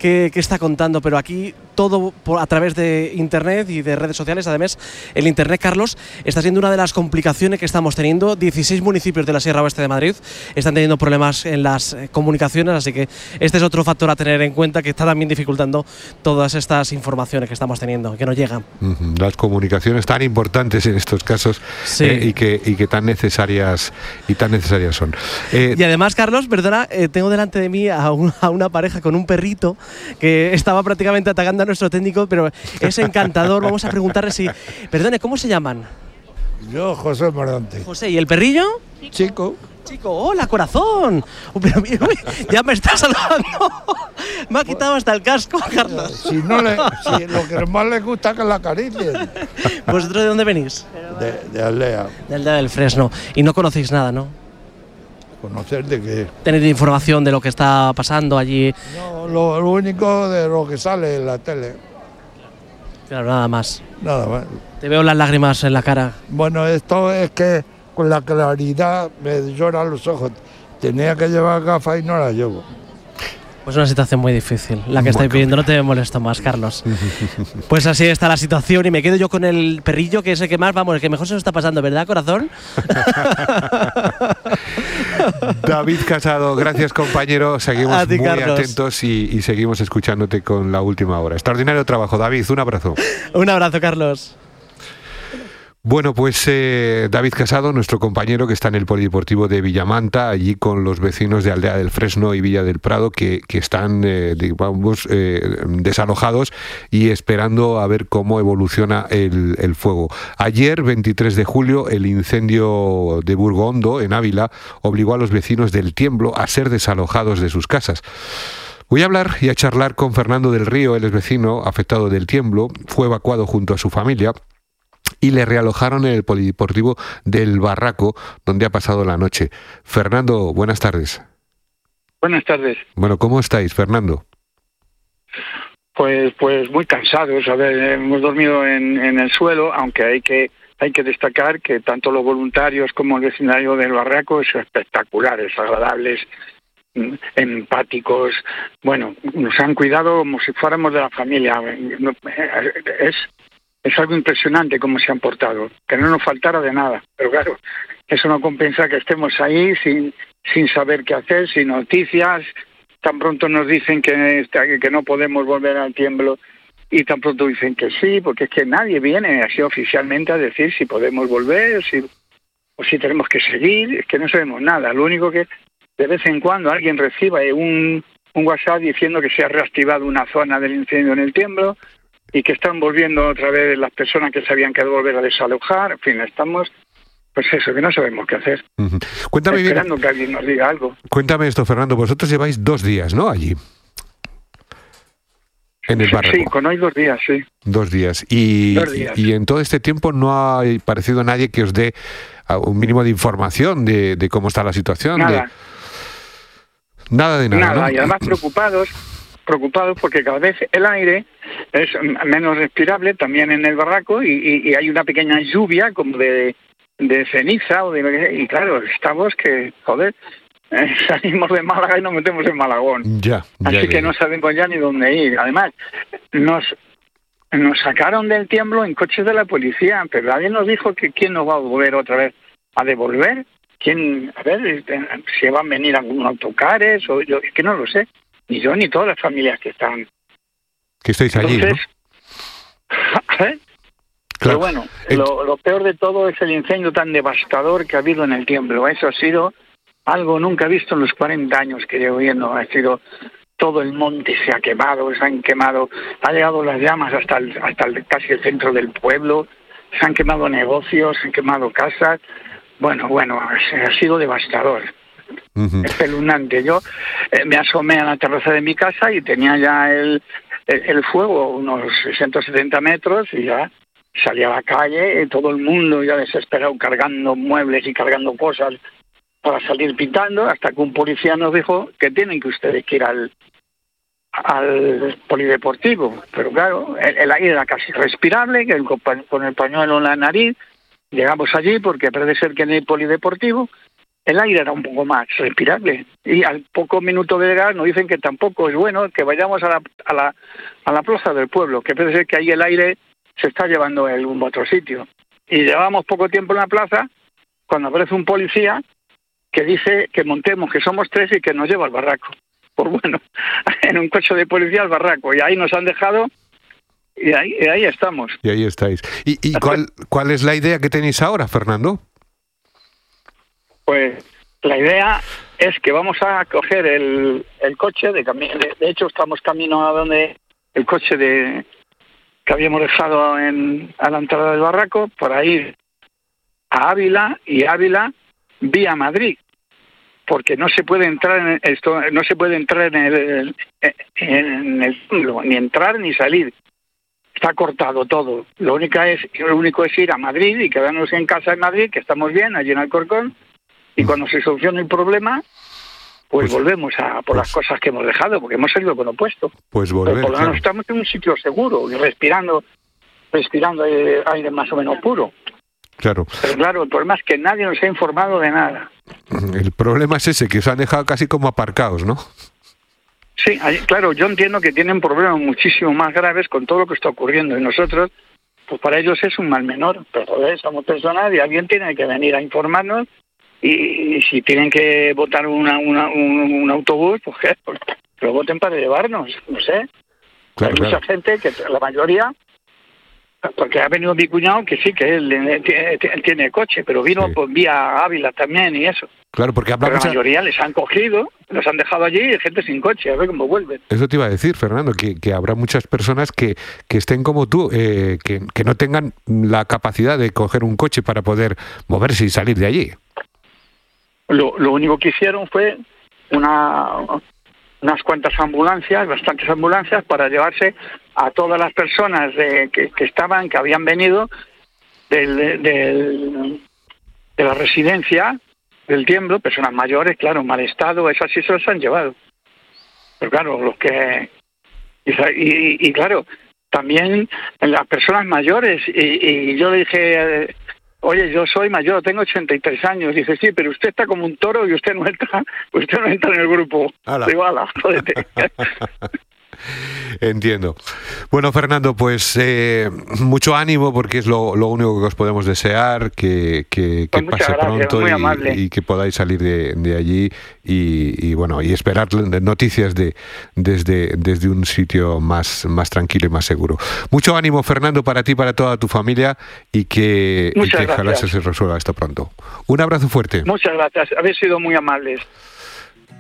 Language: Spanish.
qué está contando, pero aquí todo a través de Internet y de redes sociales. Además, el Internet, Carlos, está siendo una de las complicaciones que estamos teniendo. 16 municipios de la Sierra Oeste de Madrid están teniendo problemas en las comunicaciones, así que este es otro factor a tener en cuenta que está también dificultando todas estas informaciones que estamos teniendo, que nos llegan. Las comunicaciones tan importantes en estos casos, sí. y que tan necesarias son. Y además, Carlos, perdona, tengo delante de mí a una pareja con un perrito que estaba prácticamente atacando a nuestro técnico, pero es encantador. Vamos a preguntarle si... Perdone, ¿cómo se llaman? Yo, José Morante. José, ¿y el perrillo? Chico. Hola, corazón. Pero ya me está saludando. Me ha quitado hasta el casco, Carlos. Si lo que más le gusta es que la acaricien. ¿Vosotros de dónde venís? De Aldea. De Aldea del Fresno. Y no conocéis nada, ¿no? ¿Conocer de qué? ¿Tenéis información de lo que está pasando allí? No, lo único de lo que sale en la tele. Claro, nada más. Nada más. Te veo las lágrimas en la cara. Bueno, esto es que con la claridad me lloran los ojos. Tenía que llevar gafas y no las llevo. Pues una situación muy difícil, la que estáis viviendo. No te molesto más, Carlos. Pues así está la situación y me quedo yo con el perrillo, que es el que más, vamos, el que mejor se nos está pasando, ¿verdad, corazón? David Casado, gracias, compañero. Seguimos muy atentos y seguimos escuchándote con la última hora. Extraordinario trabajo, David. Un abrazo. Un abrazo, Carlos. Bueno, pues David Casado, nuestro compañero que está en el Polideportivo de Villamanta, allí con los vecinos de Aldea del Fresno y Villa del Prado, que están, desalojados y esperando a ver cómo evoluciona el fuego. Ayer, 23 de julio, el incendio de Burgondo, en Ávila, obligó a los vecinos del Tiemblo a ser desalojados de sus casas. Voy a hablar y a charlar con Fernando del Río, él es vecino afectado del Tiemblo, fue evacuado junto a su familia y le realojaron en el Polideportivo del Barraco, donde ha pasado la noche. Fernando, buenas tardes. Buenas tardes. Bueno, ¿cómo estáis, Fernando? Pues muy cansados. A ver, hemos dormido en el suelo, aunque hay que destacar que tanto los voluntarios como el vecindario del Barraco son espectaculares, agradables, empáticos. Bueno, nos han cuidado como si fuéramos de la familia. Es algo impresionante cómo se han portado, que no nos faltara de nada. Pero claro, eso no compensa que estemos ahí sin saber qué hacer, sin noticias. Tan pronto nos dicen que no podemos volver al Tiemblo y tan pronto dicen que sí, porque es que nadie viene así oficialmente a decir si podemos volver o si tenemos que seguir. Es que no sabemos nada. Lo único que de vez en cuando alguien reciba un WhatsApp diciendo que se ha reactivado una zona del incendio en el Tiemblo y que están volviendo otra vez las personas que se habían quedado volver a desalojar. En fin, estamos, pues eso, que no sabemos qué hacer. Cuéntame esperando bien, que alguien nos diga algo. Cuéntame esto, Fernando. Vosotros lleváis 2 días, ¿no?, allí, en el Barraco. Sí, con hoy 2 días, sí. 2 días. Y en todo este tiempo no ha aparecido nadie que os dé un mínimo de información de cómo está la situación. Nada. Nada de nada, ¿no? Y además preocupados porque cada vez el aire es menos respirable también en el Barraco y hay una pequeña lluvia como de ceniza y claro, estamos que, salimos de Málaga y nos metemos en Malagón. Así que no sabemos ya ni dónde ir. Además, nos sacaron del Tiemblo en coches de la policía, pero nadie nos dijo que quién nos va a volver otra vez a devolver. ¿Quién? A ver, si van a venir algunos autocares o yo, es que no lo sé. Ni yo ni todas las familias que están. Que estáis allí, ¿no? Claro. Pero bueno, lo peor de todo es el incendio tan devastador que ha habido en el Tiemblo. Eso ha sido algo nunca visto en los 40 años que llevo viendo. Ha sido todo el monte se ha quemado, se han quemado, ha llegado las llamas hasta casi el centro del pueblo, se han quemado negocios, se han quemado casas. Bueno, ha sido devastador. Espeluznante. Yo me asomé a la terraza de mi casa y tenía ya el fuego unos 60 o 70 metros y ya salí a la calle y todo el mundo ya desesperado cargando muebles y cargando cosas para salir pitando, hasta que un policía nos dijo que tienen que ustedes que ir al polideportivo. Pero claro, el aire era casi respirable, que con el pañuelo en la nariz llegamos allí porque parece ser que en el polideportivo el aire era un poco más respirable. Y al poco minuto de llegar nos dicen que tampoco es bueno que vayamos a la plaza del pueblo, que puede ser que ahí el aire se está llevando el humo a otro sitio. Y llevamos poco tiempo en la plaza cuando aparece un policía que dice que montemos, que somos 3 y que nos lleva al barraco. Pues bueno, en un coche de policía al barraco. Y ahí nos han dejado y ahí estamos. Y ahí estáis. ¿Y cuál es la idea que tenéis ahora, Fernando? Pues la idea es que vamos a coger el coche, de hecho estamos camino a donde el coche que habíamos dejado a la entrada del barraco, para ir a Ávila y Ávila vía Madrid, porque no se puede entrar en esto, no se puede entrar en el pueblo, ni entrar ni salir. Está cortado todo. Lo único es ir a Madrid y quedarnos en casa en Madrid, que estamos bien, allí en Alcorcón. Y cuando se solucione el problema, pues volvemos por las cosas que hemos dejado, porque hemos salido con lo opuesto. Pues volver, por lo menos estamos en un sitio seguro y respirando aire más o menos puro. Claro. Pero claro, el problema es que nadie nos ha informado de nada. El problema es ese, que os han dejado casi como aparcados, ¿no? Sí, claro, yo entiendo que tienen problemas muchísimo más graves con todo lo que está ocurriendo. Y nosotros, pues para ellos es un mal menor. Pero joder, somos personas y alguien tiene que venir a informarnos. Y si tienen que votar un autobús, pues que lo voten para llevarnos, no sé. Claro, hay mucha gente, que la mayoría, porque ha venido mi cuñado, que sí, que él tiene coche, pero vino pues vía Ávila también y eso. Claro, porque pero la mayoría les han cogido, los han dejado allí y gente sin coche, a ver cómo vuelven. Eso te iba a decir, Fernando, que habrá muchas personas que estén como tú, que no tengan la capacidad de coger un coche para poder moverse y salir de allí. Lo único que hicieron fue unas cuantas ambulancias, bastantes ambulancias, para llevarse a todas las personas que habían venido de la residencia del Tiemblo, personas mayores, claro, en mal estado, esas sí se los han llevado. Pero claro, los que... Y claro, también las personas mayores, y yo le dije... Oye, yo soy mayor, tengo 83 años. Dice, sí, pero usted está como un toro y usted no entra en el grupo. Digo, ala, jódete. Entiendo. Bueno, Fernando, pues mucho ánimo, porque es lo único que os podemos desear, que pues pase gracias, pronto y que podáis salir de allí y bueno, y esperar noticias desde un sitio más tranquilo y más seguro. Mucho ánimo, Fernando, para ti, para toda tu familia y que ojalá se resuelva esto pronto. Un abrazo fuerte. Muchas gracias, habéis sido muy amables.